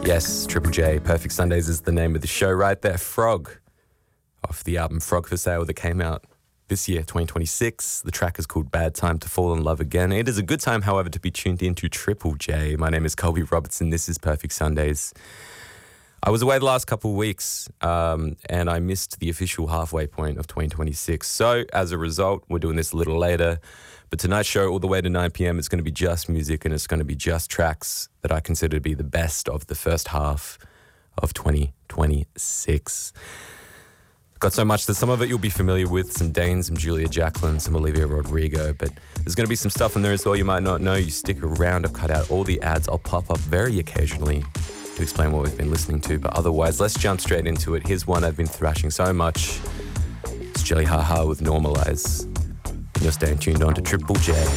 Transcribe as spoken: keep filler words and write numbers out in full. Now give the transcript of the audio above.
Yes, Triple J, Perfect Sundays is the name of the show right there. Frog, off the album Frog for Sale that came out this year, twenty twenty-six. The track is called Bad Time to Fall in Love Again. It is a good time, however, to be tuned into Triple J. My name is Colby Robertson. This is Perfect Sundays. I was away the last couple of weeks um, and I missed the official halfway point of twenty twenty-six. So as a result, we're doing this a little later. But tonight's show, all the way to nine p.m, it's going to be just music and it's going to be just tracks that I consider to be the best of the first half of twenty twenty-six. Got so much that some of it you'll be familiar with, some Dane, some Julia Jacklin, some Olivia Rodrigo, but there's going to be some stuff in there as well you might not know. You stick around, I've cut out all the ads. I'll pop up very occasionally to explain what we've been listening to, but otherwise, let's jump straight into it. Here's one I've been thrashing so much. It's Jelly Ha Ha with Normalize. You're staying tuned on to Triple J.